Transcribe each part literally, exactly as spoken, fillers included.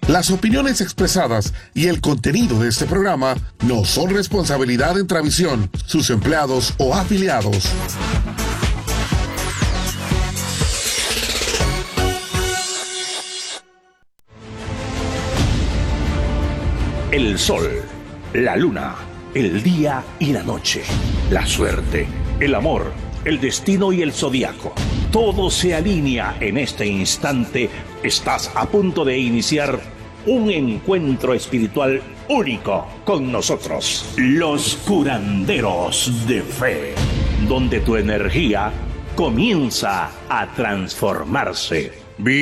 Las opiniones expresadas y el contenido de este programa no son responsabilidad de Intravisión, sus empleados o afiliados. El sol, la luna, el día y la noche, la suerte, el amor, el destino y el zodiaco. Todo se alinea en este instante. Estás a punto de iniciar un encuentro espiritual único con nosotros, los curanderos de fe, donde tu energía comienza a transformarse.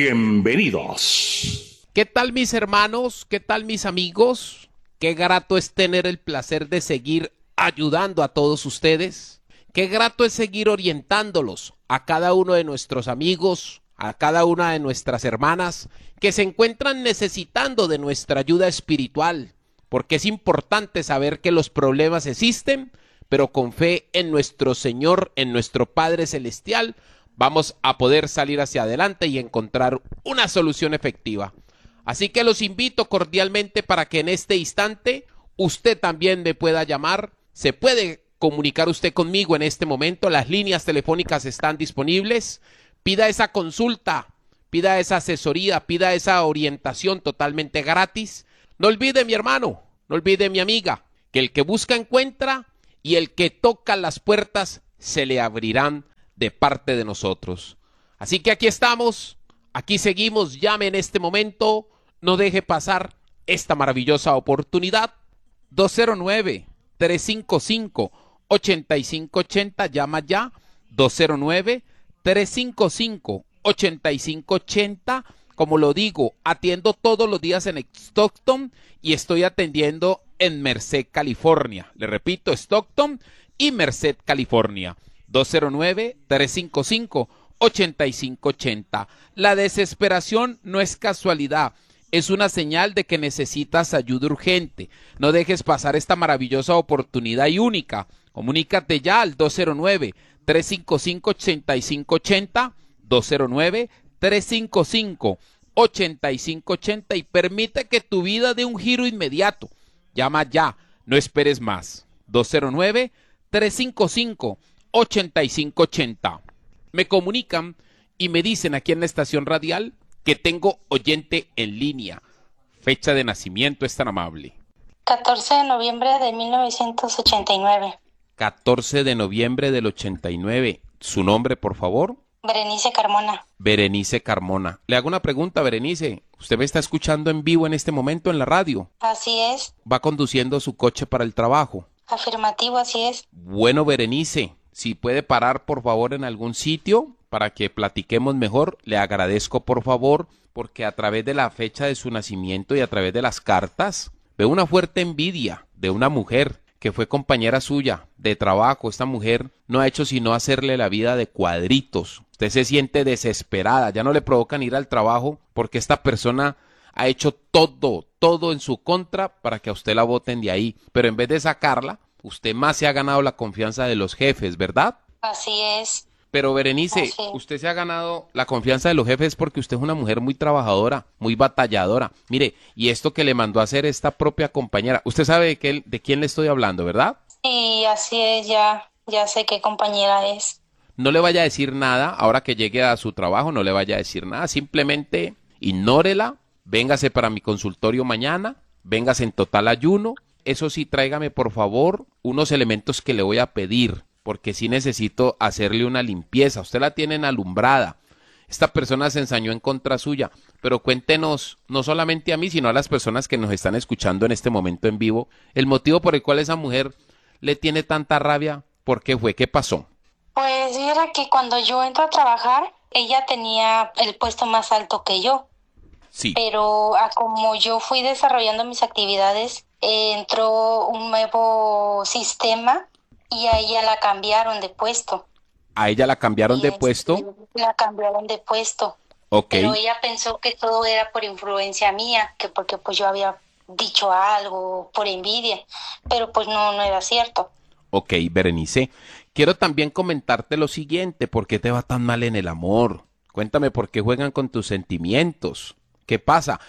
Bienvenidos. ¿Qué tal, mis hermanos? ¿Qué tal, mis amigos? Qué grato es tener el placer de seguir ayudando a todos ustedes. Qué grato es seguir orientándolos a cada uno de nuestros amigos, a cada una de nuestras hermanas que se encuentran necesitando de nuestra ayuda espiritual, porque es importante saber que los problemas existen, pero con fe en nuestro Señor, en nuestro Padre Celestial, vamos a poder salir hacia adelante y encontrar una solución efectiva. Así que los invito cordialmente para que en este instante usted también me pueda llamar. Se puede comunicar usted conmigo en este momento. Las líneas telefónicas están disponibles. Pida esa consulta, pida esa asesoría, pida esa orientación totalmente gratis. No olvide, mi hermano, no olvide, mi amiga, que el que busca encuentra y el que toca las puertas se le abrirán de parte de nosotros. Así que aquí estamos, aquí seguimos. Llame en este momento, no deje pasar esta maravillosa oportunidad. dos cero nueve, tres cinco cinco, ocho cinco ocho cero, llama ya. dos cero nueve, tres cinco cinco, ocho cinco ocho cero. Como lo digo, atiendo todos los días en Stockton y estoy atendiendo en Merced, California. Le repito, Stockton y Merced, California. dos cero nueve, tres cinco cinco, ocho cinco ocho cero. La desesperación no es casualidad, es una señal de que necesitas ayuda urgente. No dejes pasar esta maravillosa oportunidad y única. Comunícate ya al dos cero nueve, tres cinco cinco, ocho cinco ocho cero, dos cero nueve, tres cinco cinco, ocho cinco ocho cero y permite que tu vida dé un giro inmediato. Llama ya, no esperes más. dos cero nueve, tres cinco cinco, ocho cinco ocho cero. Me comunican y me dicen aquí en la estación radial que tengo oyente en línea. Fecha de nacimiento es tan amable. catorce de noviembre de mil novecientos ochenta y nueve. catorce de noviembre del ochenta y nueve. ¿Su nombre, por favor? Berenice Carmona. Berenice Carmona. Le hago una pregunta, Berenice. ¿Usted me está escuchando en vivo en este momento en la radio? Así es. ¿Va conduciendo su coche para el trabajo? Afirmativo, así es. Bueno, Berenice, si puede parar por favor en algún sitio para que platiquemos mejor, le agradezco por favor, porque a través de la fecha de su nacimiento y a través de las cartas, veo una fuerte envidia de una mujer que fue compañera suya de trabajo. Esta mujer no ha hecho sino hacerle la vida de cuadritos. Usted se siente desesperada, ya no le provocan ir al trabajo porque esta persona ha hecho todo, todo en su contra para que a usted la voten de ahí. Pero en vez de sacarla, usted más se ha ganado la confianza de los jefes, ¿verdad? Así es. Pero Berenice, Así. usted se ha ganado la confianza de los jefes porque usted es una mujer muy trabajadora, muy batalladora. Mire, y esto que le mandó a hacer esta propia compañera, usted sabe de, qué, de quién le estoy hablando, ¿verdad? Sí, así es, ya, ya sé qué compañera es. No le vaya a decir nada, ahora que llegue a su trabajo, no le vaya a decir nada, simplemente ignórela, véngase para mi consultorio mañana, véngase en total ayuno. Eso sí, tráigame por favor unos elementos que le voy a pedir, porque sí necesito hacerle una limpieza. Usted la tienen alumbrada. Esta persona se ensañó en contra suya, pero cuéntenos, no solamente a mí, sino a las personas que nos están escuchando en este momento en vivo, el motivo por el cual esa mujer le tiene tanta rabia. ¿Por qué fue? ¿Qué pasó? Pues era que cuando yo entro a trabajar, ella tenía el puesto más alto que yo. Sí. Pero a como yo fui desarrollando mis actividades, eh, entró un nuevo sistema y a ella la cambiaron de puesto. ¿A ella la cambiaron Y de este, puesto? La cambiaron de puesto. Ok. Pero ella pensó que todo era por influencia mía, que porque pues yo había dicho algo por envidia, pero pues no, no era cierto. Ok, Berenice, quiero también comentarte lo siguiente. ¿Por qué te va tan mal en el amor? Cuéntame por qué juegan con tus sentimientos. ¿Qué pasa?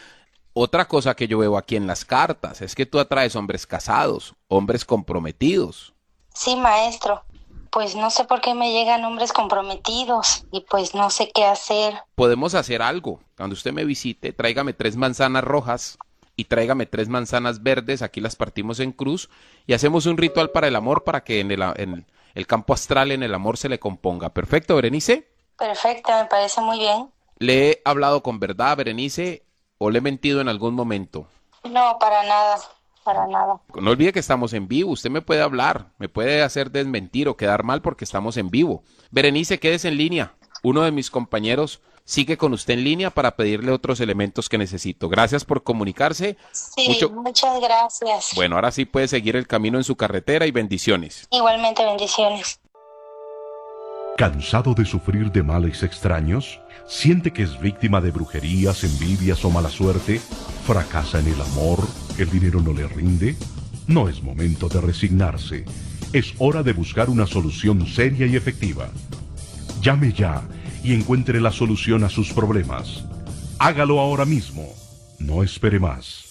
Otra cosa que yo veo aquí en las cartas es que tú atraes hombres casados, hombres comprometidos. Sí, maestro. Pues no sé por qué me llegan hombres comprometidos y pues no sé qué hacer. Podemos hacer algo. Cuando usted me visite, tráigame tres manzanas rojas y tráigame tres manzanas verdes. Aquí las partimos en cruz y hacemos un ritual para el amor para que en el, en el campo astral, en el amor, se le componga. ¿Perfecto, Berenice? Perfecto, me parece muy bien. ¿Le he hablado con verdad, Berenice, o le he mentido en algún momento? No, para nada. Para nada. No olvide que estamos en vivo, usted me puede hablar, me puede hacer desmentir o quedar mal porque estamos en vivo. Berenice, quédese en línea. Uno de mis compañeros sigue con usted en línea para pedirle otros elementos que necesito. Gracias por comunicarse. Sí, Mucho... muchas gracias. Bueno, ahora sí puede seguir el camino en su carretera y bendiciones. Igualmente, bendiciones. ¿Cansado de sufrir de males extraños? ¿Siente que es víctima de brujerías, envidias o mala suerte? ¿Fracasa en el amor? ¿El dinero no le rinde? No es momento de resignarse. Es hora de buscar una solución seria y efectiva. Llame ya y encuentre la solución a sus problemas. Hágalo ahora mismo. No espere más.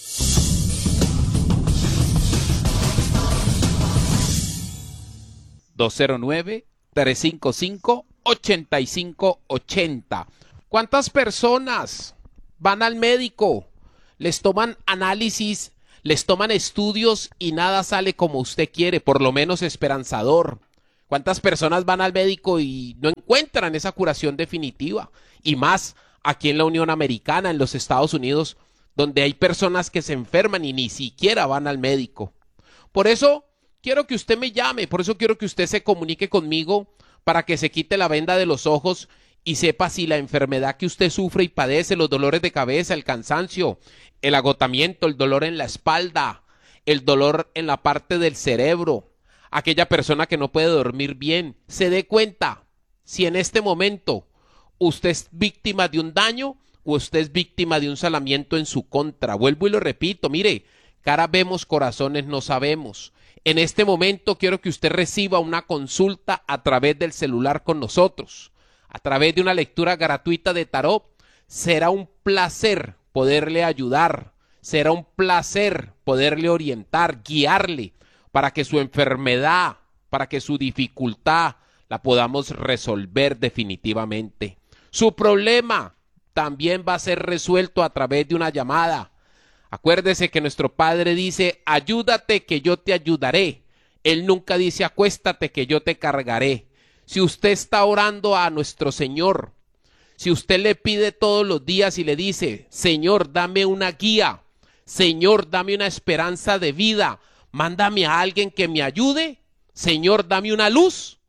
dos cero nueve, tres cinco cinco, ocho cinco ocho cero. ¿Cuántas personas van al médico? Les toman análisis, les toman estudios y nada sale como usted quiere, por lo menos esperanzador. ¿Cuántas personas van al médico y no encuentran esa curación definitiva? Y más aquí en la Unión Americana, en los Estados Unidos, donde hay personas que se enferman y ni siquiera van al médico. Por eso quiero que usted me llame, por eso quiero que usted se comunique conmigo para que se quite la venda de los ojos y sepa si la enfermedad que usted sufre y padece, los dolores de cabeza, el cansancio, el agotamiento, el dolor en la espalda, el dolor en la parte del cerebro, aquella persona que no puede dormir bien, se dé cuenta si en este momento usted es víctima de un daño o usted es víctima de un salamiento en su contra. Vuelvo y lo repito, mire, cara vemos, corazones no sabemos. En este momento quiero que usted reciba una consulta a través del celular con nosotros, a través de una lectura gratuita de tarot. Será un placer poderle ayudar, será un placer poderle orientar, guiarle para que su enfermedad, para que su dificultad la podamos resolver definitivamente. Su problema también va a ser resuelto a través de una llamada. Acuérdese que nuestro Padre dice, ayúdate que yo te ayudaré. Él nunca dice, acuéstate que yo te cargaré. Si usted está orando a nuestro Señor, si usted le pide todos los días y le dice, Señor, dame una guía, Señor, dame una esperanza de vida, mándame a alguien que me ayude, Señor, dame una luz,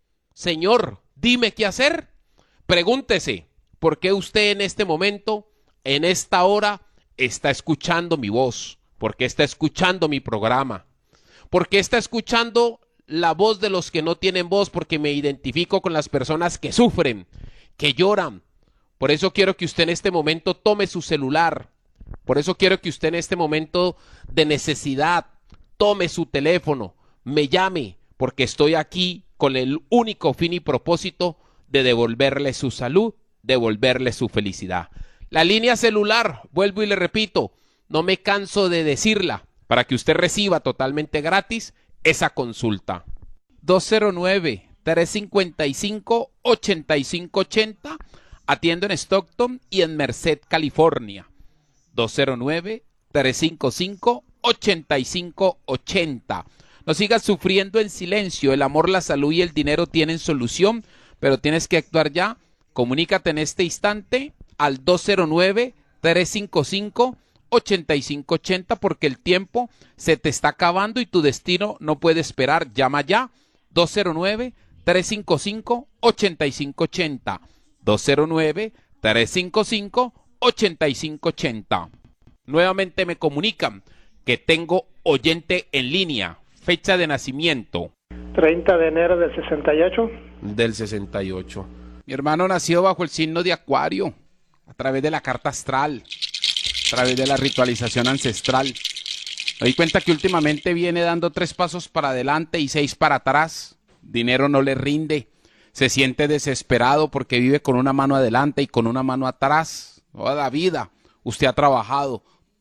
Señor, dime qué hacer. Pregúntese, ¿por qué usted en este momento, en esta hora, está escuchando mi voz? ¿Por qué está escuchando mi programa? ¿Por qué está escuchando la voz de los que no tienen voz? Porque me identifico con las personas que sufren, que lloran. Por eso quiero que usted en este momento tome su celular. Por eso quiero que usted en este momento de necesidad tome su teléfono, me llame, porque estoy aquí con el único fin y propósito de devolverle su salud, devolverle su felicidad. La línea celular, vuelvo y le repito, no me canso de decirla, para que usted reciba totalmente gratis esa consulta. dos cero nueve, tres cinco cinco, ocho cinco ocho cero, atiendo en Stockton y en Merced, California. dos cero nueve, tres cinco cinco, ocho cinco ocho cero. No sigas sufriendo en silencio, el amor, la salud y el dinero tienen solución, pero tienes que actuar ya. Comunícate en este instante al dos cero nueve, tres cinco cinco, ocho cinco ocho cero porque el tiempo se te está acabando y tu destino no puede esperar. Llama ya, dos cero nueve, tres cinco cinco, ocho cinco ocho cero, dos cero nueve, tres cinco cinco, ocho cinco ocho cero. Nuevamente me comunican que tengo oyente en línea, fecha de nacimiento. treinta de enero del sesenta y ocho. Del sesenta y ocho. Mi hermano nació bajo el signo de Acuario, a través de la carta astral, a través de la ritualización ancestral. Me doy cuenta que últimamente viene dando tres pasos para adelante y seis para atrás. Dinero no le rinde. Se siente desesperado porque vive con una mano adelante y con una mano atrás. Toda la vida usted ha trabajado,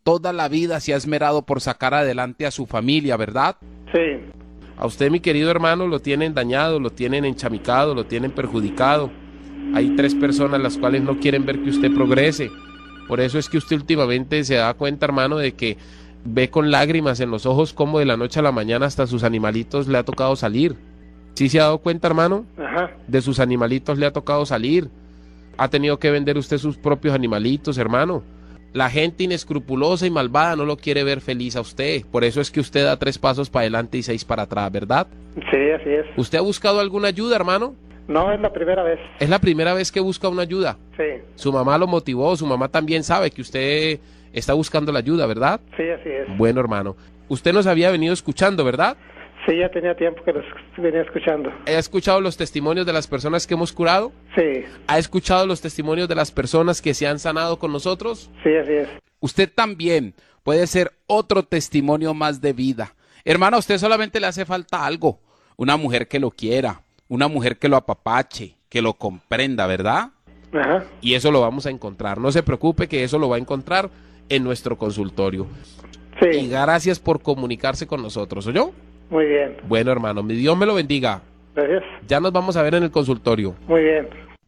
toda la vida se ha esmerado por sacar adelante a su familia, ¿verdad? Sí. A usted, mi querido hermano, lo tienen dañado, lo tienen enchamicado, lo tienen perjudicado. Hay tres personas las cuales no quieren ver que usted progrese. Por eso es que usted últimamente se da cuenta, hermano, de que ve con lágrimas en los ojos cómo de la noche a la mañana hasta sus animalitos le ha tocado salir. ¿Sí se ha dado cuenta, hermano? Ajá. De sus animalitos le ha tocado salir. Ha tenido que vender usted sus propios animalitos, hermano. La gente inescrupulosa y malvada no lo quiere ver feliz a usted. Por eso es que usted da tres pasos para adelante y seis para atrás, ¿verdad? Sí, así es. ¿Usted ha buscado alguna ayuda, hermano? No, es la primera vez. Es la primera vez que busca una ayuda. Sí. Su mamá lo motivó, su mamá también sabe que usted está buscando la ayuda, ¿verdad? Sí, así es. Bueno, hermano. Usted nos había venido escuchando, ¿verdad? Sí, ya tenía tiempo que los venía escuchando. ¿Ha escuchado los testimonios de las personas que hemos curado? Sí. ¿Ha escuchado los testimonios de las personas que se han sanado con nosotros? Sí, así es. Usted también puede ser otro testimonio más de vida. Hermana, a usted solamente le hace falta algo. Una mujer que lo quiera, una mujer que lo apapache, que lo comprenda, ¿verdad? Ajá. Y eso lo vamos a encontrar. No se preocupe que eso lo va a encontrar en nuestro consultorio. Sí. Y gracias por comunicarse con nosotros, ¿oyó? Muy bien. Bueno, hermano, mi Dios me lo bendiga. Gracias. Ya nos vamos a ver en el consultorio. Muy bien.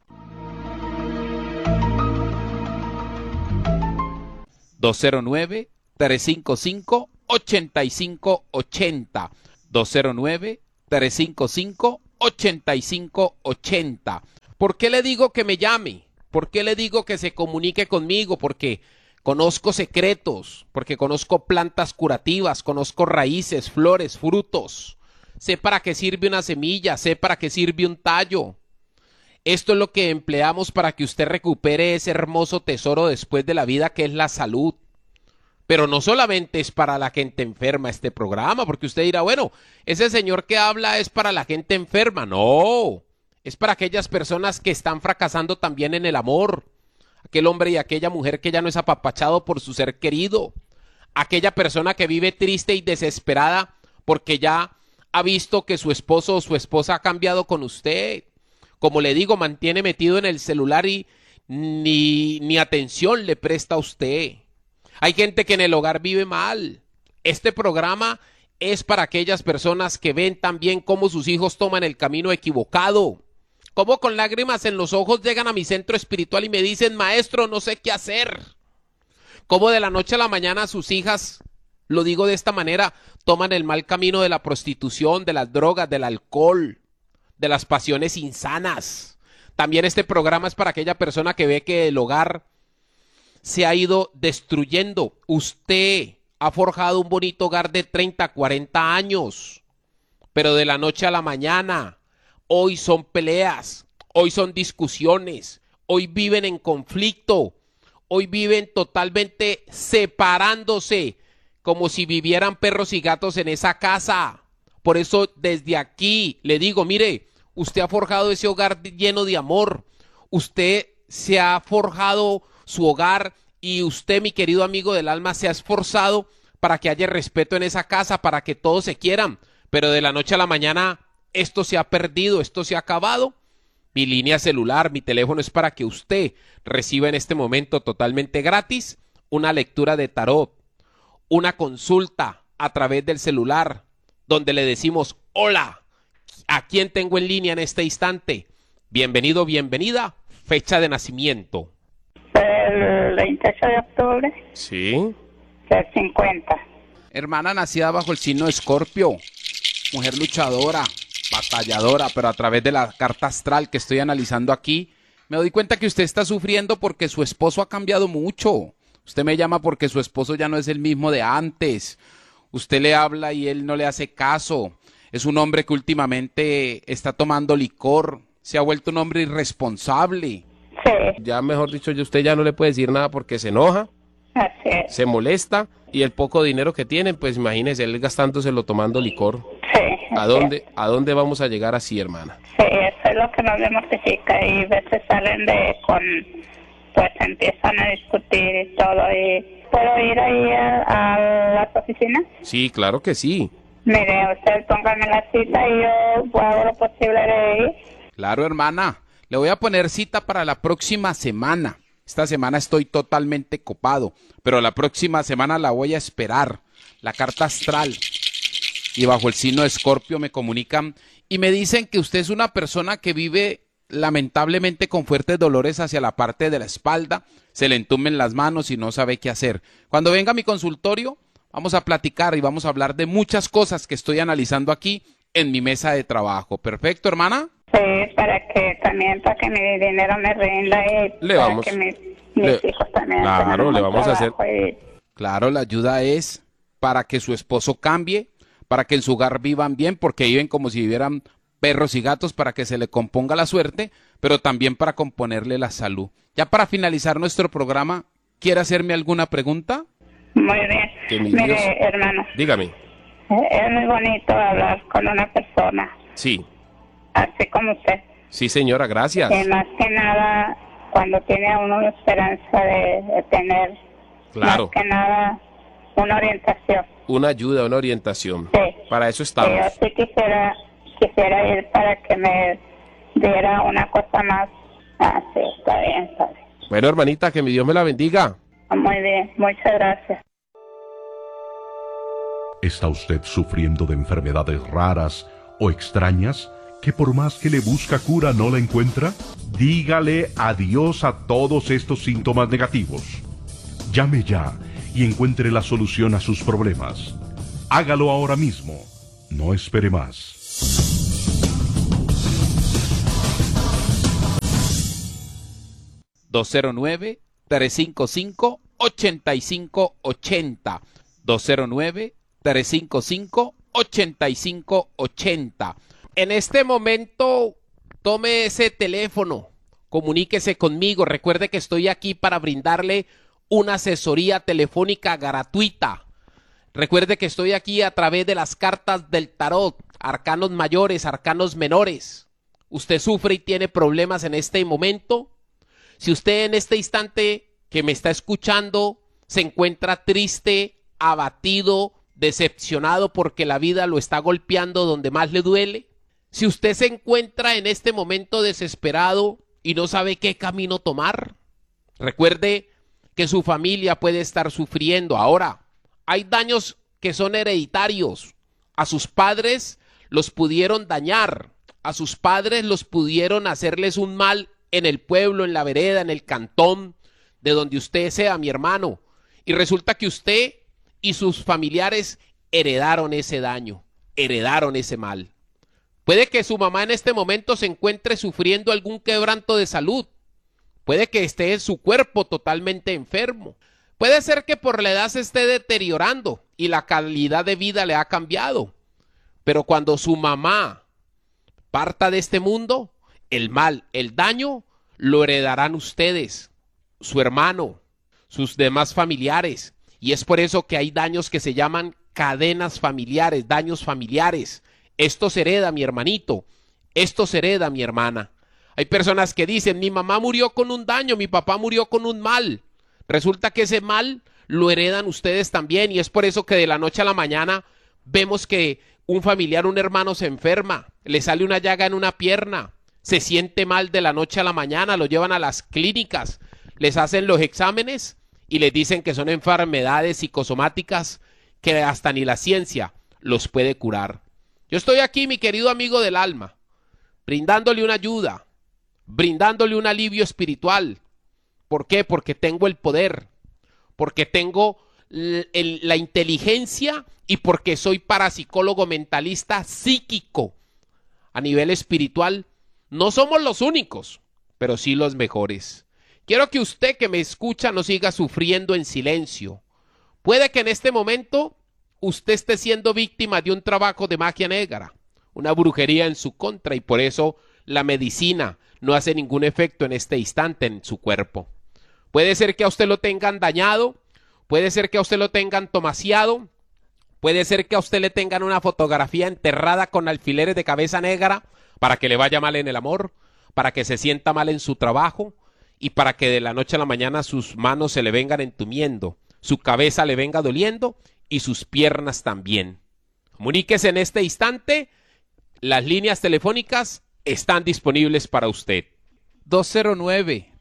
dos cero nueve, tres cinco cinco, ocho cinco ocho cero. dos cero nueve, tres cinco cinco, ocho cinco ocho cero. ¿Por qué le digo que me llame? ¿Por qué le digo que se comunique conmigo? Porque conozco secretos, porque conozco plantas curativas, conozco raíces, flores, frutos. Sé para qué sirve una semilla, sé para qué sirve un tallo. Esto es lo que empleamos para que usted recupere ese hermoso tesoro después de la vida que es la salud. Pero no solamente es para la gente enferma este programa, porque usted dirá, bueno, ese señor que habla es para la gente enferma. No, es para aquellas personas que están fracasando también en el amor. Aquel hombre y aquella mujer que ya no es apapachado por su ser querido. Aquella persona que vive triste y desesperada porque ya ha visto que su esposo o su esposa ha cambiado con usted. Como le digo, mantiene metido en el celular y ni, ni atención le presta a usted. Hay gente que en el hogar vive mal. Este programa es para aquellas personas que ven también cómo sus hijos toman el camino equivocado. Cómo con lágrimas en los ojos llegan a mi centro espiritual y me dicen, maestro, no sé qué hacer. Cómo de la noche a la mañana sus hijas, lo digo de esta manera, toman el mal camino de la prostitución, de las drogas, del alcohol, de las pasiones insanas. También este programa es para aquella persona que ve que el hogar se ha ido destruyendo. Usted ha forjado un bonito hogar de treinta, cuarenta años, pero de la noche a la mañana, hoy son peleas, hoy son discusiones, hoy viven en conflicto, hoy viven totalmente separándose, como si vivieran perros y gatos en esa casa. Por eso desde aquí le digo, mire, usted ha forjado ese hogar lleno de amor, usted se ha forjado su hogar y usted, mi querido amigo del alma, se ha esforzado para que haya respeto en esa casa, para que todos se quieran, pero de la noche a la mañana esto se ha perdido, esto se ha acabado. Mi línea celular, mi teléfono es para que usted reciba en este momento totalmente gratis una lectura de tarot, una consulta a través del celular, donde le decimos, hola, ¿a quién tengo en línea en este instante? Bienvenido, bienvenida, fecha de nacimiento. El veintiocho de octubre Sí. del cincuenta. Hermana nacida bajo el signo de Escorpio, mujer luchadora, batalladora, pero a través de la carta astral que estoy analizando aquí, me doy cuenta que usted está sufriendo porque su esposo ha cambiado mucho. Usted me llama porque su esposo ya no es el mismo de antes. Usted le habla y él no le hace caso. Es un hombre que últimamente está tomando licor. Se ha vuelto un hombre irresponsable. Sí, Ya mejor dicho, usted ya no le puede decir nada porque se enoja, así es. se molesta y el poco dinero que tienen, pues imagínese, él gastándoselo tomando licor. Sí. ¿A así dónde, ¿A dónde vamos a llegar así, hermana? es. Sí, eso es lo que nos mortifica y a veces salen de con, pues empiezan a discutir y todo. Y ¿puedo ir ahí a, a las oficinas? Sí, claro que sí. Mire, usted póngame la cita y yo hago lo posible de ir. Claro, hermana. Le voy a poner cita para la próxima semana. Esta semana estoy totalmente copado, pero la próxima semana la voy a esperar. La carta astral y bajo el signo de Escorpio me comunican y me dicen que usted es una persona que vive lamentablemente con fuertes dolores hacia la parte de la espalda, se le entumen las manos y no sabe qué hacer. Cuando venga a mi consultorio, vamos a platicar y vamos a hablar de muchas cosas que estoy analizando aquí en mi mesa de trabajo. ¿Perfecto, hermana? Sí, para que también, para que mi dinero me rinda y Le para vamos. que mis, mis Le- hijos también Claro, tengan un le vamos a hacer- trabajo y- Claro, la ayuda es para que su esposo cambie, para que en su hogar vivan bien, porque viven como si vivieran perros y gatos, para que se le componga la suerte, pero también para componerle la salud. Ya para finalizar nuestro programa, ¿quiere hacerme alguna pregunta? Muy bien. Que mi Mire, Dios- hermano, Dígame. eh, es muy bonito hablar con una persona Sí, así como usted. sí, señora, gracias. Y más que nada, cuando tiene a uno la esperanza de, de tener, Claro, más que nada, una orientación. una ayuda, una orientación. Sí. Para eso Y yo estamos. sí quisiera, quisiera ir para que me diera una cosa más. Ah, sí, está bien, está bien. Bueno, hermanita, que mi Dios me la bendiga. Muy bien, muchas gracias. ¿Está usted sufriendo de enfermedades raras o extrañas que por más que le busca cura no la encuentra? Dígale adiós a todos estos síntomas negativos. Llame ya y encuentre la solución a sus problemas. Hágalo ahora mismo. No espere más. dos cero nueve, tres cinco cinco, ocho cinco ocho cero. dos cero nueve, tres cinco cinco, ocho cinco ocho cero. En este momento, tome ese teléfono, comuníquese conmigo. Recuerde que estoy aquí para brindarle una asesoría telefónica gratuita. Recuerde que estoy aquí a través de las cartas del tarot, arcanos mayores, arcanos menores. Usted sufre y tiene problemas en este momento. Si usted en este instante que me está escuchando se encuentra triste, abatido, decepcionado porque la vida lo está golpeando donde más le duele. Si usted se encuentra en este momento desesperado y no sabe qué camino tomar, recuerde que su familia puede estar sufriendo. Ahora, hay daños que son hereditarios. A sus padres los pudieron dañar, a sus padres los pudieron hacerles un mal en el pueblo, en la vereda, en el cantón, de donde usted sea, mi hermano. Y resulta que usted y sus familiares heredaron ese daño, heredaron ese mal. Puede que su mamá en este momento se encuentre sufriendo algún quebranto de salud. Puede que esté en su cuerpo totalmente enfermo. Puede ser que por la edad se esté deteriorando y la calidad de vida le ha cambiado. Pero cuando su mamá parta de este mundo, el mal, el daño, lo heredarán ustedes, su hermano, sus demás familiares. Y es por eso que hay daños que se llaman cadenas familiares, daños familiares. Esto se hereda, mi hermanito. Esto se hereda, mi hermana. Hay personas que dicen, mi mamá murió con un daño, mi papá murió con un mal. Resulta que ese mal lo heredan ustedes también. Y es por eso que de la noche a la mañana vemos que un familiar, un hermano se enferma, le sale una llaga en una pierna, se siente mal de la noche a la mañana, lo llevan a las clínicas, les hacen los exámenes y les dicen que son enfermedades psicosomáticas que hasta ni la ciencia los puede curar. Yo estoy aquí, mi querido amigo del alma, brindándole una ayuda, brindándole un alivio espiritual. ¿Por qué? Porque tengo el poder, porque tengo el, el, la inteligencia y porque soy parapsicólogo mentalista psíquico. A nivel espiritual, no somos los únicos, pero sí los mejores. Quiero que usted que me escucha no siga sufriendo en silencio. Puede que en este momento usted esté siendo víctima de un trabajo de magia negra, una brujería en su contra, y por eso la medicina no hace ningún efecto en este instante en su cuerpo. Puede ser que a usted lo tengan dañado, puede ser que a usted lo tengan tomasiado, puede ser que a usted le tengan una fotografía enterrada con alfileres de cabeza negra para que le vaya mal en el amor, para que se sienta mal en su trabajo y para que de la noche a la mañana sus manos se le vengan entumiendo, su cabeza le venga doliendo y sus piernas también. Comuníquese en este instante, las líneas telefónicas están disponibles para usted. dos cero nueve,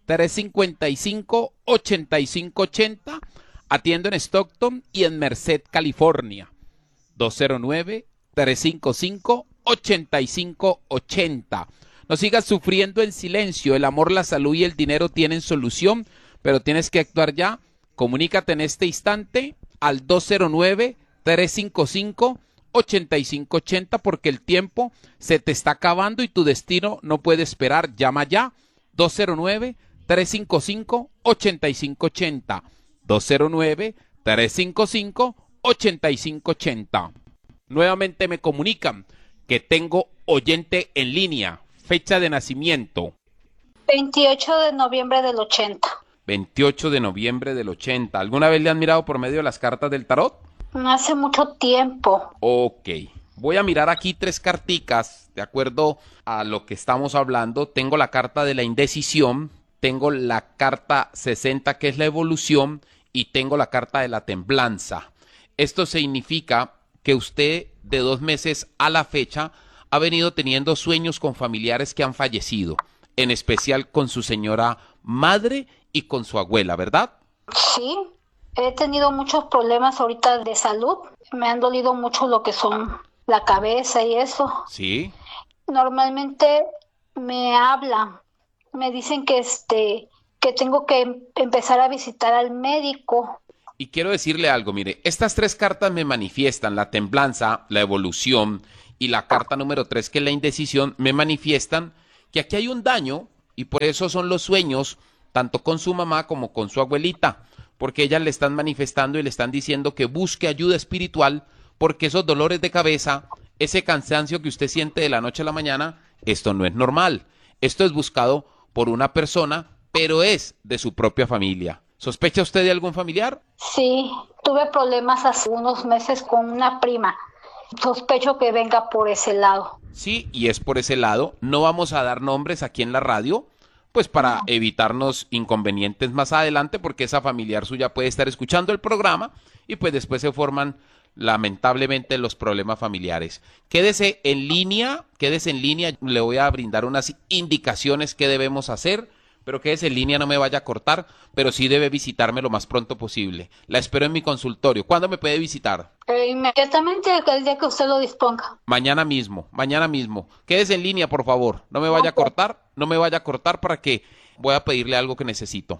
tres cinco cinco, ocho cinco ocho cero. Atiendo en Stockton y en Merced, California. dos cero nueve, tres cinco cinco, ocho cinco ocho cero. No sigas sufriendo en silencio. El amor, la salud y el dinero tienen solución, pero tienes que actuar ya. Comunícate en este instante al dos cero nueve, tres cinco cinco, ocho cinco ocho cero porque el tiempo se te está acabando y tu destino no puede esperar. Llama ya. dos cero nueve, tres cinco cinco, ocho cinco ocho cero. dos cero nueve, tres cinco cinco, ocho cinco ocho cero. Nuevamente me comunican que tengo oyente en línea. Fecha de nacimiento. veintiocho de noviembre del ochenta. veintiocho de noviembre del ochenta. ¿Alguna vez le han mirado por medio de las cartas del tarot? Hace mucho tiempo. Ok. Voy a mirar aquí tres carticas, de acuerdo a lo que estamos hablando. Tengo la carta de la indecisión, tengo la carta sesenta, que es la evolución, y tengo la carta de la temblanza. Esto significa que usted, de dos meses a la fecha, ha venido teniendo sueños con familiares que han fallecido, en especial con su señora madre y con su abuela, ¿verdad? Sí, he tenido muchos problemas ahorita de salud. Me han dolido mucho lo que son la cabeza y eso. Sí. Normalmente me hablan, me dicen que este que tengo que em- empezar a visitar al médico. Y quiero decirle algo, mire, estas tres cartas me manifiestan, la temblanza, la evolución y la carta número tres, que es la indecisión, me manifiestan que aquí hay un daño y por eso son los sueños, tanto con su mamá como con su abuelita, porque ellas le están manifestando y le están diciendo que busque ayuda espiritual, porque esos dolores de cabeza, ese cansancio que usted siente de la noche a la mañana, esto no es normal. Esto es buscado por una persona, pero es de su propia familia. ¿Sospecha usted de algún familiar? Sí, tuve problemas hace unos meses con una prima. Sospecho que venga por ese lado. Sí, y es por ese lado. No vamos a dar nombres aquí en la radio, pues para evitarnos inconvenientes más adelante, porque esa familiar suya puede estar escuchando el programa y pues después se forman lamentablemente los problemas familiares. Quédese en línea, quédese en línea, le voy a brindar unas indicaciones que debemos hacer, pero quédese en línea, no me vaya a cortar, pero sí debe visitarme lo más pronto posible. La espero en mi consultorio. ¿Cuándo me puede visitar? Eh, inmediatamente el día que usted lo disponga. Mañana mismo, mañana mismo. Quédese en línea, por favor. No me vaya a cortar, no me vaya a cortar para que voy a pedirle algo que necesito.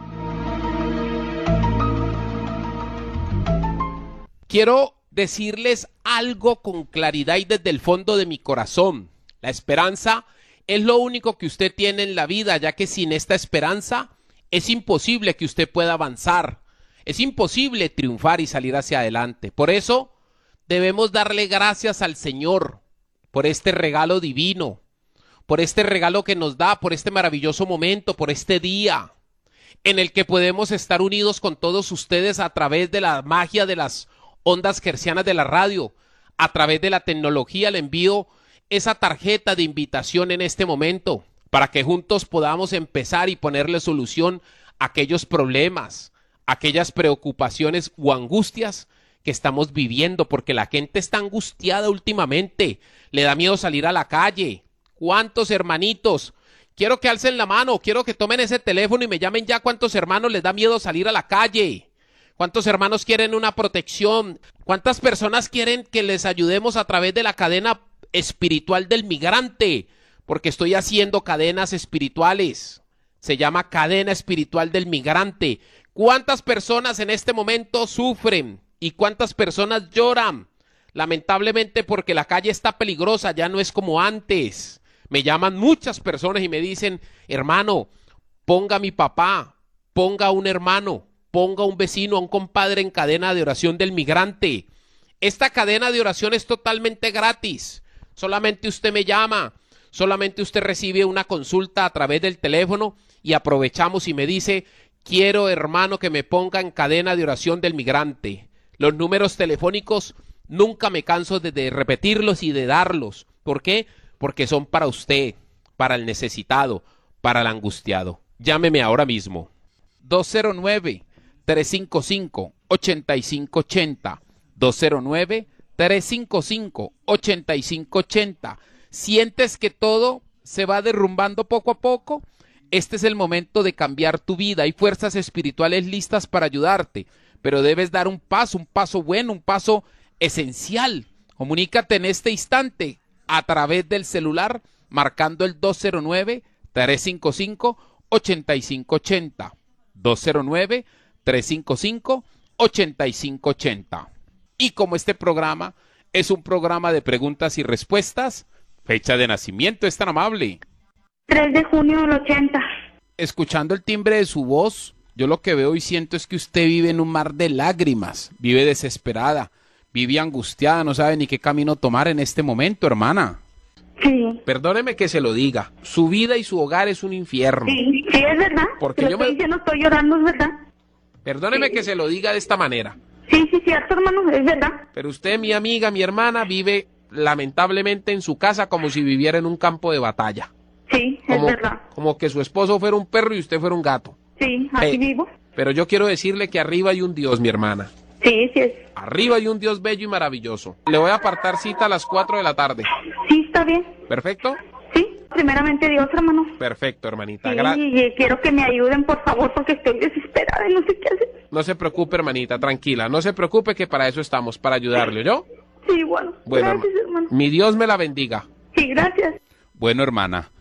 Quiero decirles algo con claridad y desde el fondo de mi corazón. La esperanza es lo único que usted tiene en la vida, ya que sin esta esperanza es imposible que usted pueda avanzar. Es imposible triunfar y salir hacia adelante. Por eso debemos darle gracias al Señor por este regalo divino, por este regalo que nos da, por este maravilloso momento, por este día en el que podemos estar unidos con todos ustedes a través de la magia de las ondas hercianas de la radio, a través de la tecnología. Le envío esa tarjeta de invitación en este momento para que juntos podamos empezar y ponerle solución a aquellos problemas, aquellas preocupaciones o angustias que estamos viviendo, porque la gente está angustiada últimamente, le da miedo salir a la calle. ¿Cuántos hermanitos? Quiero que alcen la mano, quiero que tomen ese teléfono y me llamen ya. ¿Cuántos hermanos les da miedo salir a la calle? ¿Cuántos hermanos quieren una protección? ¿Cuántas personas quieren que les ayudemos a través de la cadena espiritual del migrante? Porque estoy haciendo cadenas espirituales. Se llama cadena espiritual del migrante. ¿Cuántas personas en este momento sufren? ¿Y cuántas personas lloran? Lamentablemente, porque la calle está peligrosa, ya no es como antes. Me llaman muchas personas y me dicen: hermano, ponga a mi papá, ponga a un hermano, ponga a un vecino, a un compadre en cadena de oración del migrante. Esta cadena de oración es totalmente gratis. Solamente usted me llama, solamente usted recibe una consulta a través del teléfono y aprovechamos y me dice: quiero, hermano, que me ponga en cadena de oración del migrante. Los números telefónicos nunca me canso de, de repetirlos y de darlos. ¿Por qué? Porque son para usted, para el necesitado, para el angustiado. Llámeme ahora mismo. dos cero nueve, tres cinco cinco, ocho cinco ocho cero. dos cero nueve, tres cinco cinco, ocho cinco ocho cero. ¿Sientes que todo se va derrumbando poco a poco? Este es el momento de cambiar tu vida. Hay fuerzas espirituales listas para ayudarte, pero debes dar un paso, un paso bueno, un paso esencial. Comunícate en este instante a través del celular marcando el dos cero nueve, tres cinco cinco, ocho cinco ocho cero. dos cero nueve, tres cinco cinco, ocho cinco ocho cero. Y como este programa es un programa de preguntas y respuestas, fecha de nacimiento es tan amable. tres de junio del ochenta. Escuchando el timbre de su voz, yo lo que veo y siento es que usted vive en un mar de lágrimas, vive desesperada, vive angustiada, no sabe ni qué camino tomar en este momento, hermana. Sí. Perdóneme que se lo diga, su vida y su hogar es un infierno. Sí, sí, es verdad. Porque Lo yo estoy me... diciendo, estoy llorando, es verdad. Perdóneme Sí. que se lo diga de esta manera. Sí, sí, cierto, hermano, es verdad. Pero usted, mi amiga, mi hermana, vive lamentablemente en su casa como si viviera en un campo de batalla. Sí, es Como, verdad. como que su esposo fuera un perro y usted fuera un gato. Sí, aquí Eh, vivo. Pero yo quiero decirle que arriba hay un Dios, mi hermana. Sí, sí es. Arriba hay un Dios bello y maravilloso. Le voy a apartar cita a las cuatro de la tarde. Sí, está bien. ¿Perfecto? Sí, primeramente Dios, hermano. Perfecto, hermanita. Sí, Gra- y quiero que me ayuden, por favor, porque estoy desesperada y no sé qué hacer. no se preocupe, hermanita, tranquila. No se preocupe que para eso estamos, para ayudarle, ¿yo? Sí, bueno. Bueno, Gracias, herma- hermano. mi Dios me la bendiga. Sí, gracias. Bueno, hermana.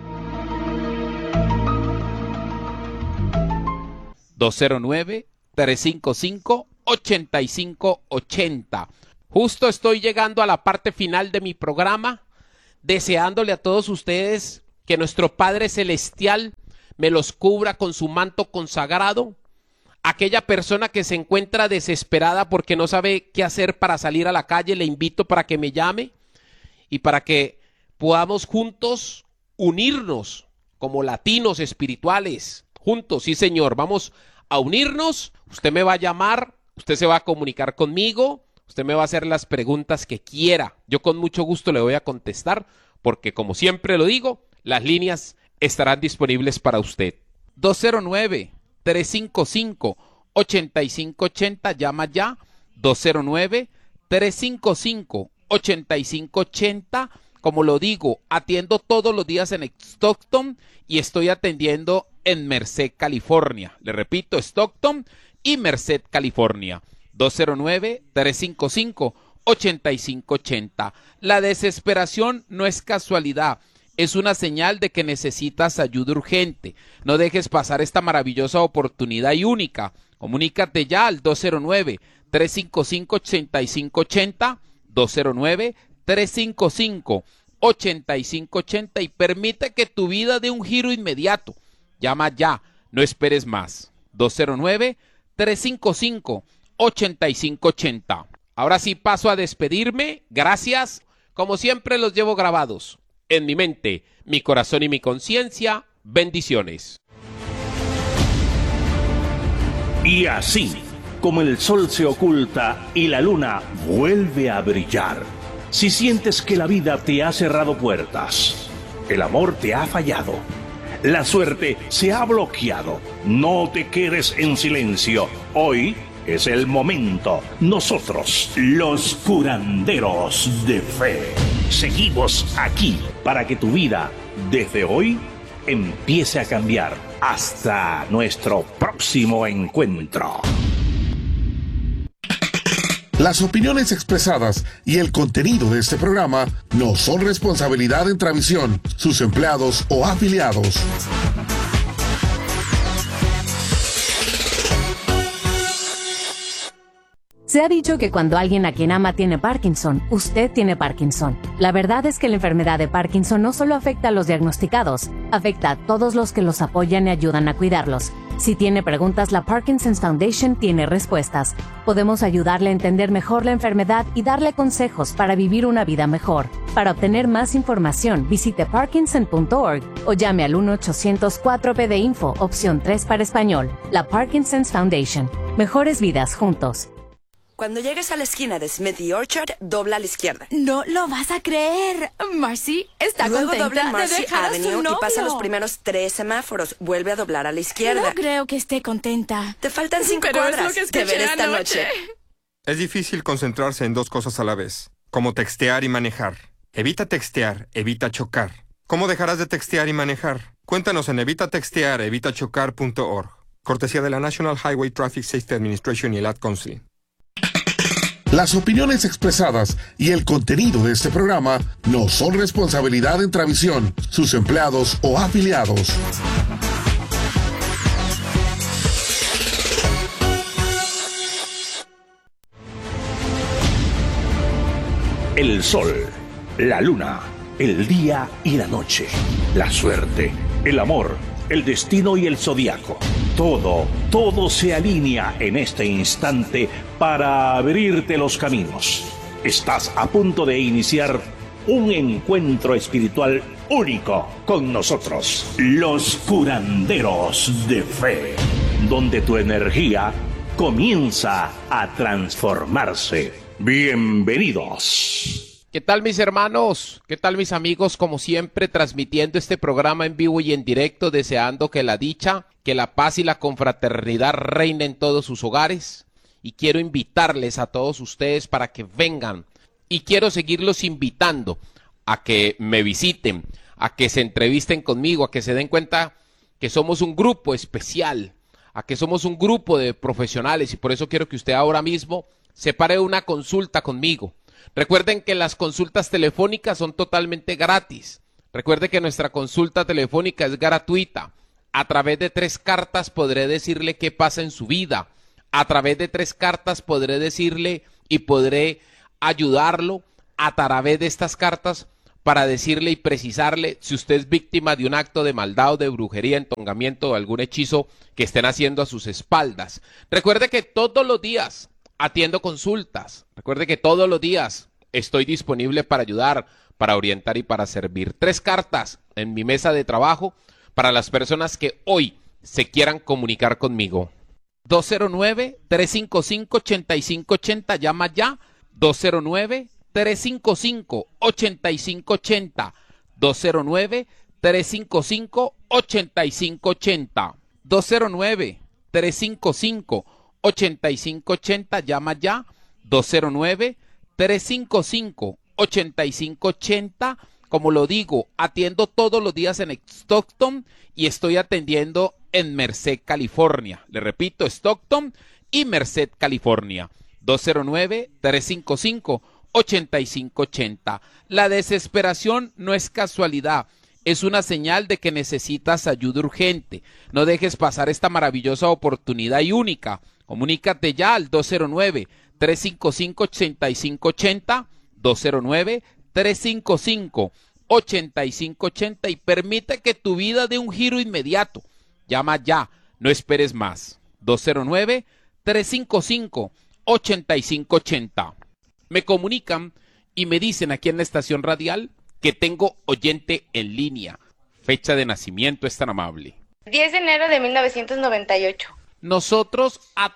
dos cero nueve, tres cinco cinco, ocho cinco ocho cero. Justo estoy llegando a la parte final de mi programa, deseándole a todos ustedes que nuestro Padre Celestial me los cubra con su manto consagrado. Aquella persona que se encuentra desesperada porque no sabe qué hacer para salir a la calle, le invito para que me llame y para que podamos juntos unirnos como latinos espirituales. Juntos, sí señor, vamos a unirnos. Usted me va a llamar, usted se va a comunicar conmigo, usted me va a hacer las preguntas que quiera. Yo con mucho gusto le voy a contestar porque, como siempre lo digo, las líneas estarán disponibles para usted. dos cero nueve, tres cinco cinco, ocho cinco ocho cero, llama ya. dos cero nueve, tres cinco cinco, ocho cinco ocho cero. Como lo digo, atiendo todos los días en Stockton y estoy atendiendo en Merced, California. Le repito, Stockton y Merced, California. dos cero nueve, tres cinco cinco, ocho cinco ocho cero. La desesperación no es casualidad, es una señal de que necesitas ayuda urgente. No dejes pasar esta maravillosa oportunidad y única. Comunícate ya al dos cero nueve, tres cinco cinco, ocho cinco ocho cero, dos cero nueve, tres cinco cinco, ocho cinco ocho cero y permite que tu vida dé un giro inmediato. Llama ya, no esperes más. dos cero nueve, tres cinco cinco, ocho cinco ocho cero. Ahora sí paso a despedirme. Gracias. Como siempre los llevo grabados en mi mente, mi corazón y mi conciencia. Bendiciones. Y así, como el sol se oculta y la luna vuelve a brillar, si sientes que la vida te ha cerrado puertas, el amor te ha fallado, la suerte se ha bloqueado, no te quedes en silencio. Hoy es el momento. Nosotros, los curanderos de fe, seguimos aquí para que tu vida, desde hoy, empiece a cambiar. Hasta nuestro próximo encuentro. Las opiniones expresadas y el contenido de este programa no son responsabilidad de Entravisión, sus empleados o afiliados. Se ha dicho que cuando alguien a quien ama tiene Parkinson, usted tiene Parkinson. La verdad es que la enfermedad de Parkinson no solo afecta a los diagnosticados, afecta a todos los que los apoyan y ayudan a cuidarlos. Si tiene preguntas, la Parkinson's Foundation tiene respuestas. Podemos ayudarle a entender mejor la enfermedad y darle consejos para vivir una vida mejor. Para obtener más información, visite parkinson punto org o llame al uno ochocientos cuatro P de Info, opción tres para español. La Parkinson's Foundation. Mejores vidas juntos. Cuando llegues a la esquina de Smith y Orchard, dobla a la izquierda. No lo vas a creer. Marcy está Luego contenta dobla en Marcy de dejar a su Avenue novio. y pasa los primeros tres semáforos. Vuelve a doblar a la izquierda. No creo que esté contenta. Te faltan cinco Pero es cuadras. lo que Te veré escuché esta anoche. noche. Es difícil concentrarse en dos cosas a la vez, como textear y manejar. Evita textear, evita chocar. ¿Cómo dejarás de textear y manejar? Cuéntanos en evita textear evita chocar punto org. Cortesía de la National Highway Traffic Safety Administration y el Ad Council. Las opiniones expresadas y el contenido de este programa no son responsabilidad de Entravisión, sus empleados o afiliados. El sol, la luna, el día y la noche, la suerte, el amor, el destino y el zodiaco. Todo, todo se alinea en este instante para abrirte los caminos. Estás a punto de iniciar un encuentro espiritual único con nosotros, los curanderos de fe, donde tu energía comienza a transformarse. Bienvenidos. ¿Qué tal mis hermanos? ¿Qué tal mis amigos? Como siempre, transmitiendo este programa en vivo y en directo, deseando que la dicha, que la paz y la confraternidad reinen en todos sus hogares. Y quiero invitarles a todos ustedes para que vengan. Y quiero seguirlos invitando a que me visiten, a que se entrevisten conmigo, a que se den cuenta que somos un grupo especial, a que somos un grupo de profesionales. Y por eso quiero que usted ahora mismo separe una consulta conmigo. Recuerden que las consultas telefónicas son totalmente gratis. Recuerde que nuestra consulta telefónica es gratuita. A través de tres cartas podré decirle qué pasa en su vida. A través de tres cartas podré decirle y podré ayudarlo a través de estas cartas para decirle y precisarle si usted es víctima de un acto de maldad o de brujería, entongamiento o algún hechizo que estén haciendo a sus espaldas. Recuerde que todos los días atiendo consultas. Recuerde que todos los días estoy disponible para ayudar, para orientar y para servir. Tres cartas en mi mesa de trabajo para las personas que hoy se quieran comunicar conmigo. dos cero nueve, tres cinco cinco, ocho cinco ocho cero, llama ya. dos cero nueve, tres cinco cinco, ocho cinco ocho cero. dos cero nueve, tres cinco cinco, ocho cinco ocho cero. dos cero nueve, tres cinco cinco, ocho cinco ocho cero, llama ya. dos cero nueve, tres cinco cinco, ocho cinco ocho cero. Como lo digo, atiendo todos los días en Stockton y estoy atendiendo en Merced, California. Le repito, Stockton y Merced, California. dos cero nueve, tres cinco cinco, ocho cinco ocho cero. La desesperación no es casualidad. Es una señal de que necesitas ayuda urgente. No dejes pasar esta maravillosa oportunidad y única. Comunícate ya al dos cero nueve, tres cinco cinco, ocho cinco ocho cero, dos cero nueve, tres cinco cinco, ocho cinco ocho cero y permite que tu vida dé un giro inmediato. Llama ya, no esperes más. dos cero nueve, tres cinco cinco, ocho cinco ocho cero. Me comunican y me dicen aquí en la estación radial que tengo oyente en línea. Fecha de nacimiento es tan amable. diez de enero de mil novecientos noventa y ocho. Nosotros, a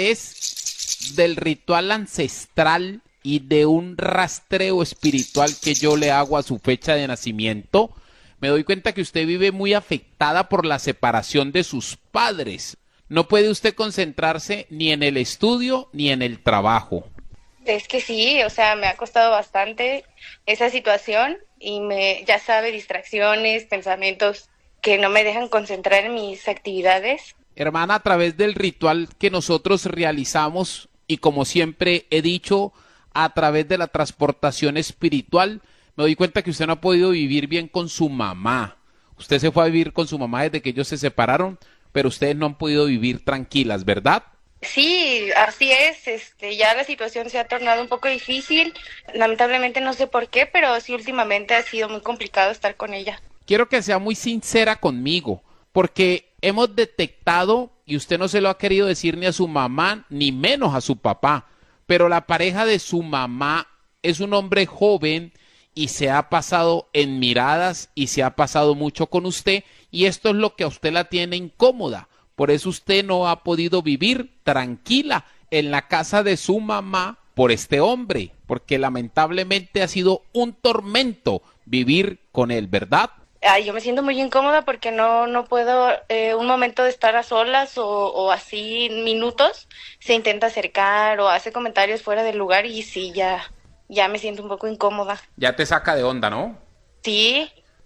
través del ritual ancestral y de un rastreo espiritual que yo le hago a su fecha de nacimiento, me doy cuenta que usted vive muy afectada por la separación de sus padres. No puede usted concentrarse ni en el estudio ni en el trabajo. Es que sí, o sea, me ha costado bastante esa situación y me, ya sabe, distracciones, pensamientos que no me dejan concentrar en mis actividades. Hermana, a través del ritual que nosotros realizamos y como siempre he dicho, a través de la transportación espiritual, me doy cuenta que usted no ha podido vivir bien con su mamá. Usted se fue a vivir con su mamá desde que ellos se separaron, pero ustedes no han podido vivir tranquilas, ¿verdad? Sí, así es. Este, ya la situación se ha tornado un poco difícil. Lamentablemente no sé por qué, pero sí últimamente ha sido muy complicado estar con ella. Quiero que sea muy sincera conmigo, porque hemos detectado, y usted no se lo ha querido decir ni a su mamá, ni menos a su papá, pero la pareja de su mamá es un hombre joven y se ha pasado en miradas y se ha pasado mucho con usted, y esto es lo que a usted la tiene incómoda. Por eso usted no ha podido vivir tranquila en la casa de su mamá por este hombre, porque lamentablemente ha sido un tormento vivir con él, ¿verdad? Ay, yo me siento muy incómoda porque no, no puedo, eh, un momento de estar a solas o, o así minutos, se intenta acercar o hace comentarios fuera del lugar y sí, ya, ya me siento un poco incómoda. Ya te saca de onda, ¿no? Sí.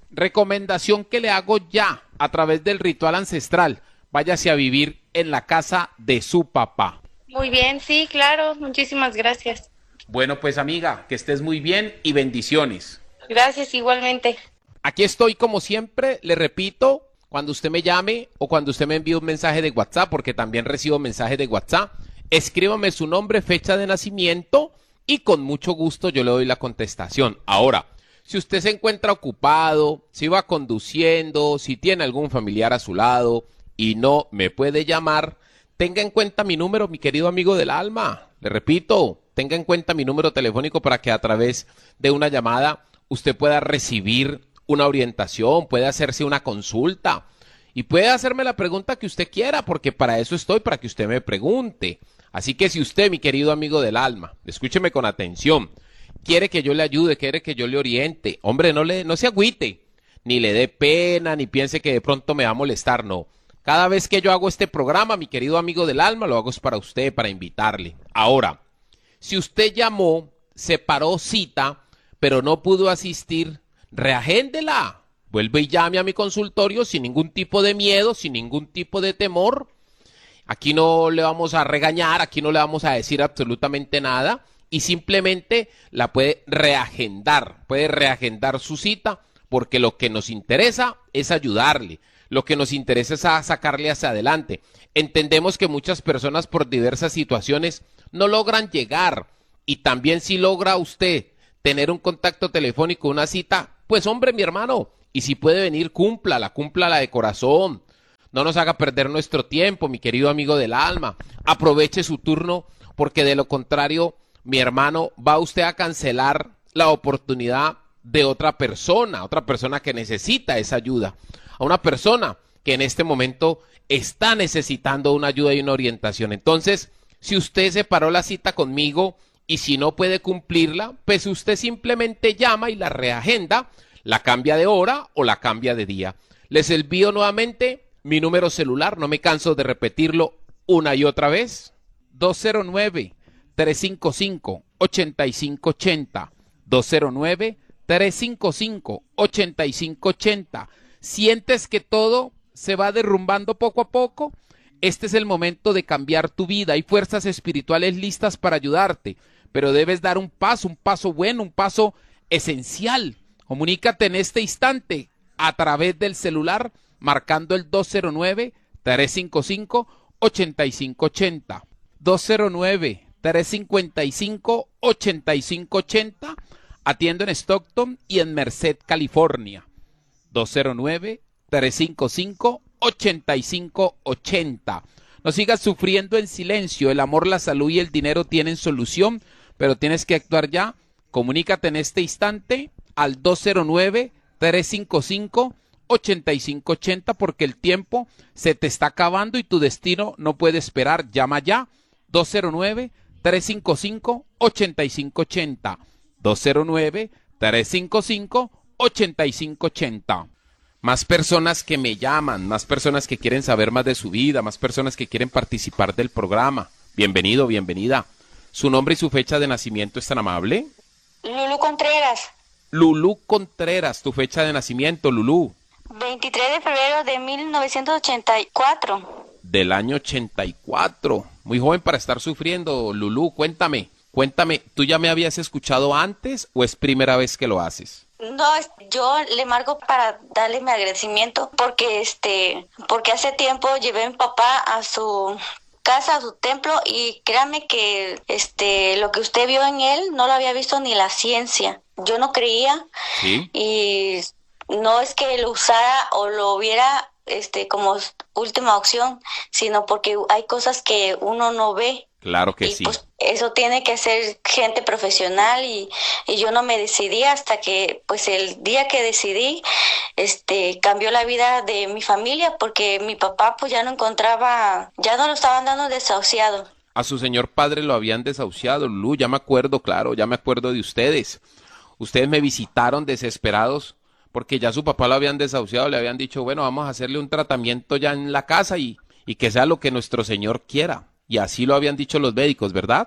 Recomendación que le hago ya a través del ritual ancestral. Váyase a vivir en la casa de su papá. Muy bien, sí, claro. Muchísimas gracias. Bueno, pues amiga, que estés muy bien y bendiciones. Gracias, igualmente. Aquí estoy como siempre, le repito, cuando usted me llame o cuando usted me envíe un mensaje de WhatsApp, porque también recibo mensajes de WhatsApp, escríbame su nombre, fecha de nacimiento y con mucho gusto yo le doy la contestación. Ahora, si usted se encuentra ocupado, si va conduciendo, si tiene algún familiar a su lado y no me puede llamar, tenga en cuenta mi número, mi querido amigo del alma. Le repito, tenga en cuenta mi número telefónico para que a través de una llamada usted pueda recibir una orientación, puede hacerse una consulta y puede hacerme la pregunta que usted quiera, porque para eso estoy, para que usted me pregunte. Así que si usted, mi querido amigo del alma, escúcheme con atención, quiere que yo le ayude, quiere que yo le oriente, hombre, no le, no se agüite, ni le dé pena, ni piense que de pronto me va a molestar, no. Cada vez que yo hago este programa, mi querido amigo del alma, lo hago es para usted, para invitarle. Ahora, si usted llamó, separó cita, pero no pudo asistir, reagéndela. Vuelve y llame a mi consultorio sin ningún tipo de miedo, sin ningún tipo de temor. Aquí no le vamos a regañar, aquí no le vamos a decir absolutamente nada y simplemente la puede reagendar, puede reagendar su cita porque lo que nos interesa es ayudarle, lo que nos interesa es a sacarle hacia adelante. Entendemos que muchas personas por diversas situaciones no logran llegar y también si logra usted tener un contacto telefónico, una cita, pues hombre, mi hermano, y si puede venir, cúmplala, cúmplala de corazón. No nos haga perder nuestro tiempo, mi querido amigo del alma. Aproveche su turno, porque de lo contrario, mi hermano, va usted a cancelar la oportunidad de otra persona, otra persona que necesita esa ayuda. A una persona que en este momento está necesitando una ayuda y una orientación. Entonces, si usted separó la cita conmigo y si no puede cumplirla, pues usted simplemente llama y la reagenda, la cambia de hora o la cambia de día. Les envío nuevamente mi número celular, no me canso de repetirlo una y otra vez, dos cero nueve, tres cinco cinco, ocho cinco ocho cero, dos cero nueve, tres cinco cinco, ocho cinco ocho cero. ¿Sientes que todo se va derrumbando poco a poco? Este es el momento de cambiar tu vida. Hay fuerzas espirituales listas para ayudarte, pero debes dar un paso, un paso bueno, un paso esencial. Comunícate en este instante a través del celular marcando el dos cero nueve, tres cinco cinco, ocho cinco ocho cero. dos cero nueve, tres cinco cinco, ocho cinco ocho cero. Atiendo en Stockton y en Merced, California. dos cero nueve, tres cinco cinco, ocho cinco ocho cero. No sigas sufriendo en silencio. El amor, la salud y el dinero tienen solución, pero tienes que actuar ya. Comunícate en este instante al dos cero nueve, tres cinco cinco, ocho cinco ocho cero porque el tiempo se te está acabando y tu destino no puede esperar. Llama ya. dos cero nueve, tres cinco cinco, ocho cinco ocho cero. dos cero nueve, tres cinco cinco, ocho cinco ocho cero. Más personas que me llaman, más personas que quieren saber más de su vida, más personas que quieren participar del programa. Bienvenido, bienvenida. ¿Su nombre y su fecha de nacimiento es tan amable? Lulu Contreras. Lulú Contreras, tu fecha de nacimiento, Lulú. veintitrés de febrero de mil novecientos ochenta y cuatro. Del año ochenta y cuatro. Muy joven para estar sufriendo, Lulú. Cuéntame, cuéntame, ¿tú ya me habías escuchado antes o es primera vez que lo haces? No, yo le marco para darle mi agradecimiento porque este, porque hace tiempo llevé a mi papá a su casa, a su templo y créame que este, lo que usted vio en él no lo había visto ni la ciencia. Yo no creía. ¿Sí? Y no es que lo usara o lo viera este como última opción, sino porque hay cosas que uno no ve. Claro que y sí. Pues eso tiene que ser gente profesional y, y yo no me decidí hasta que pues el día que decidí este cambió la vida de mi familia porque mi papá pues ya no encontraba, ya no lo estaban dando desahuciado. A su señor padre lo habían desahuciado, Lulú, ya me acuerdo, claro, ya me acuerdo de ustedes. Ustedes me visitaron desesperados porque ya su papá lo habían desahuciado, le habían dicho, bueno, vamos a hacerle un tratamiento ya en la casa y, y que sea lo que nuestro Señor quiera. Y así lo habían dicho los médicos, ¿verdad?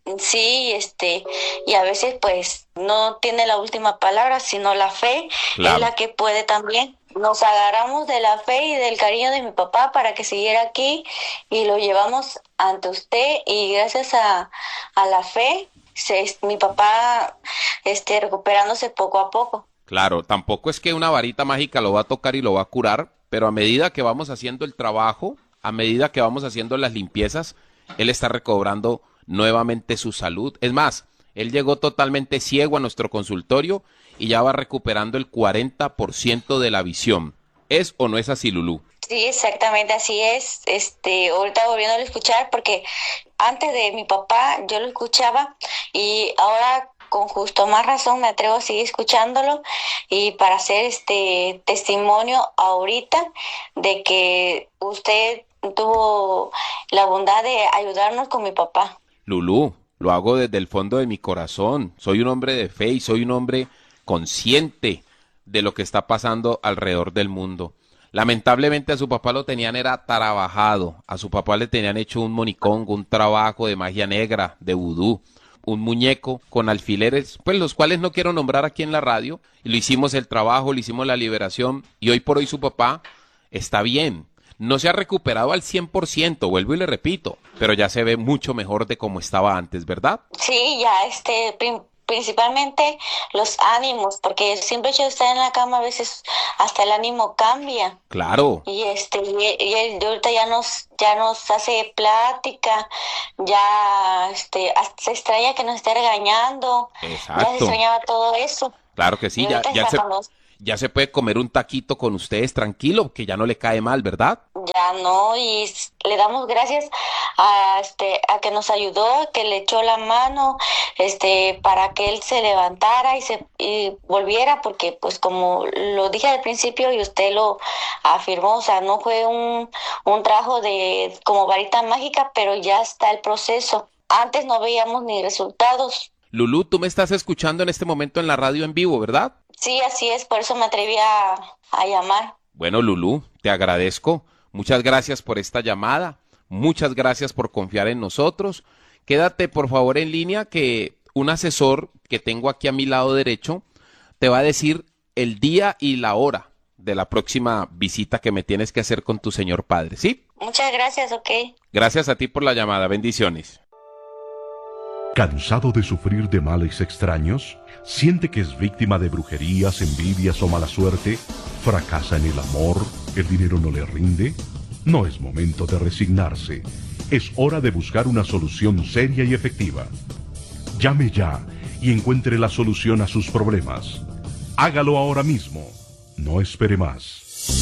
sí, este, y a veces pues no tiene la última palabra, sino la fe Claro. es la que puede también. Nos agarramos de la fe y del cariño de mi papá para que siguiera aquí y lo llevamos ante usted y gracias a, a la fe, se, mi papá este, recuperándose poco a poco. Claro, tampoco es que una varita mágica lo va a tocar y lo va a curar, pero a medida que vamos haciendo el trabajo, a medida que vamos haciendo las limpiezas, él está recobrando nuevamente su salud. Es más, él llegó totalmente ciego a nuestro consultorio y ya va recuperando el cuarenta por ciento de la visión. ¿Es o no es así, Lulú? Sí, exactamente así es. Este, ahorita volviendo a escuchar porque antes de mi papá yo lo escuchaba y ahora con justo más razón me atrevo a seguir escuchándolo y para hacer este testimonio ahorita de que usted tuvo la bondad de ayudarnos con mi papá. Lulú, lo hago desde el fondo de mi corazón. Soy un hombre de fe y soy un hombre consciente de lo que está pasando alrededor del mundo. Lamentablemente a su papá lo tenían era trabajado, a su papá le tenían hecho un monicongo, un trabajo de magia negra, de vudú, un muñeco con alfileres, pues los cuales no quiero nombrar aquí en la radio, y lo hicimos el trabajo, le hicimos la liberación, y hoy por hoy su papá está bien. No se ha recuperado al cien por ciento, vuelvo y le repito, pero ya se ve mucho mejor de como estaba antes, ¿verdad? Sí, ya este prim- principalmente los ánimos, porque el simple hecho de estar en la cama a veces hasta el ánimo cambia. Claro. Y este y, y él ahorita ya nos ya nos hace plática, ya este hasta se extraña que nos esté regañando. Ya se Exacto. extrañaba todo eso. Claro que sí, Y ya, ahorita ya, está se, con los- ya se puede comer un taquito con ustedes tranquilo, que ya no le cae mal, ¿verdad? Ya no, y s- le damos gracias a este a que nos ayudó, que le echó la mano, este, para que él se levantara y se y volviera, porque pues como lo dije al principio y usted lo afirmó, o sea, no fue un, un trabajo de como varita mágica, pero ya está el proceso. Antes no veíamos ni resultados. Lulú, tú me estás escuchando en este momento en la radio en vivo, ¿verdad? Sí, así es, por eso me atreví a, a llamar. Bueno, Lulú, te agradezco. Muchas gracias por esta llamada. Muchas gracias por confiar en nosotros. Quédate, por favor, en línea que un asesor que tengo aquí a mi lado derecho te va a decir el día y la hora de la próxima visita que me tienes que hacer con tu señor padre, ¿sí? Muchas gracias, ok. Gracias a ti por la llamada. Bendiciones. ¿Cansado de sufrir de males extraños? ¿Siente que es víctima de brujerías, envidias o mala suerte? ¿Fracasa en el amor? ¿El dinero no le rinde? No es momento de resignarse. Es hora de buscar una solución seria y efectiva. Llame ya y encuentre la solución a sus problemas. Hágalo ahora mismo. No espere más.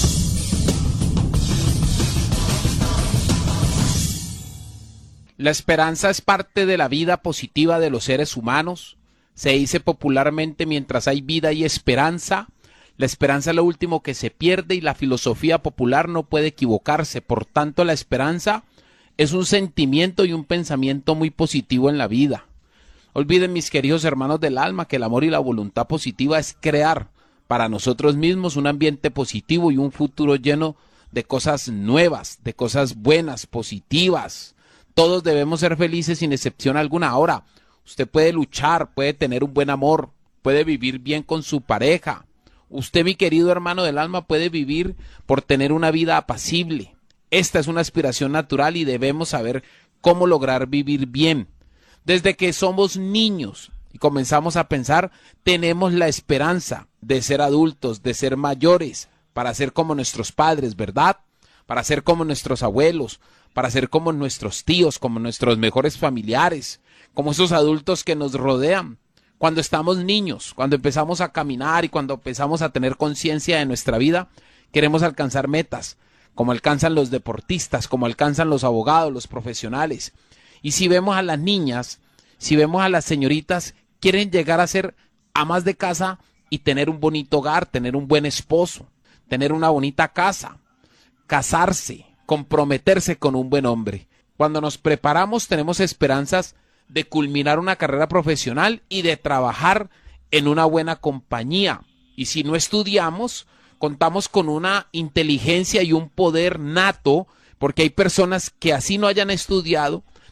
La esperanza es parte de la vida positiva de los seres humanos. Se dice popularmente mientras hay vida y esperanza. La esperanza es lo último que se pierde y la filosofía popular no puede equivocarse. Por tanto, la esperanza es un sentimiento y un pensamiento muy positivo en la vida. Olviden, mis queridos hermanos del alma, que el amor y la voluntad positiva es crear para nosotros mismos un ambiente positivo y un futuro lleno de cosas nuevas, de cosas buenas, positivas. Todos debemos ser felices sin excepción alguna. Ahora, usted puede luchar, puede tener un buen amor, puede vivir bien con su pareja. Usted, mi querido hermano del alma, puede vivir por tener una vida apacible. Esta es una aspiración natural y debemos saber cómo lograr vivir bien. Desde que somos niños y comenzamos a pensar, tenemos la esperanza de ser adultos, de ser mayores, para ser como nuestros padres, ¿verdad? Para ser como nuestros abuelos, para ser como nuestros tíos, como nuestros mejores familiares, como esos adultos que nos rodean. Cuando estamos niños, cuando empezamos a caminar y cuando empezamos a tener conciencia de nuestra vida, queremos alcanzar metas, como alcanzan los deportistas, como alcanzan los abogados, los profesionales. Y si vemos a las niñas, si vemos a las señoritas, quieren llegar a ser amas de casa y tener un bonito hogar, tener un buen esposo, tener una bonita casa, casarse, comprometerse con un buen hombre. Cuando nos preparamos tenemos esperanzas de culminar una carrera profesional y de trabajar en una buena compañía. Y si no estudiamos, contamos con una inteligencia y un poder nato, porque hay personas que así no hayan estudiado,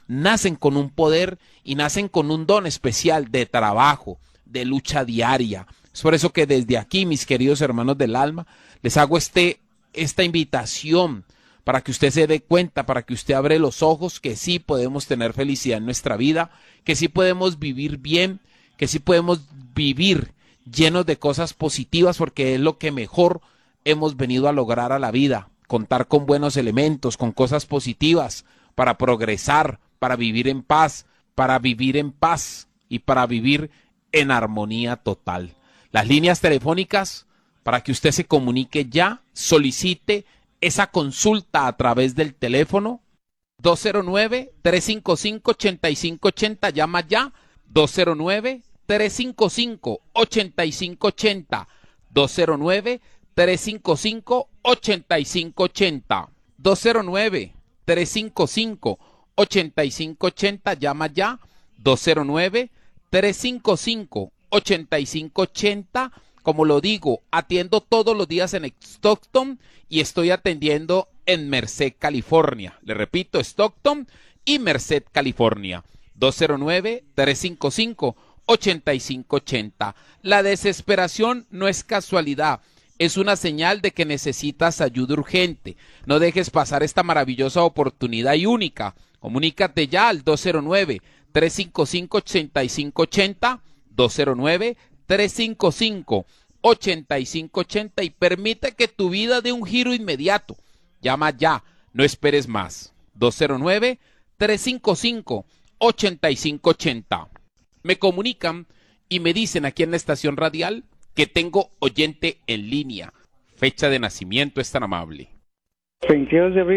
nacen con un poder y nacen con un don especial de trabajo, de lucha diaria. Es por eso que desde aquí, mis queridos hermanos del alma, les hago este, esta invitación para que usted se dé cuenta, para que usted abre los ojos, que sí podemos tener felicidad en nuestra vida, que sí podemos vivir bien, que sí podemos vivir llenos de cosas positivas, porque es lo que mejor hemos venido a lograr a la vida, contar con buenos elementos, con cosas positivas, para progresar, para vivir en paz, para vivir en paz y para vivir en armonía total. Las líneas telefónicas para que usted se comunique ya, solicite esa consulta a través del teléfono dos cero nueve, tres cinco cinco, ocho cinco ocho cero, llama ya, dos cero nueve, tres cinco cinco, ocho cinco ocho cero, dos cero nueve, tres cinco cinco, ocho cinco ocho cero, dos cero nueve, tres cinco cinco, ocho cinco ocho cero, llama ya, dos cero nueve, tres cinco cinco, ocho cinco ocho cero. Como lo digo, atiendo todos los días en Stockton y estoy atendiendo en Merced, California. Le repito, Stockton y Merced, California. dos cero nueve, tres cinco cinco, ocho cinco ocho cero. La desesperación no es casualidad, es una señal de que necesitas ayuda urgente. No dejes pasar esta maravillosa oportunidad y única. Comunícate ya al dos cero nueve, tres cinco cinco, ocho cinco ocho cero, dos cero nueve, tres cinco cinco, ocho cinco ocho cero y permite que tu vida dé un giro inmediato. Llama ya, no esperes más. dos cero nueve, tres cinco cinco, ocho cinco ocho cero. Me comunican y me dicen aquí en la estación radial que tengo oyente en línea. Fecha de nacimiento es tan amable. veintidós de abril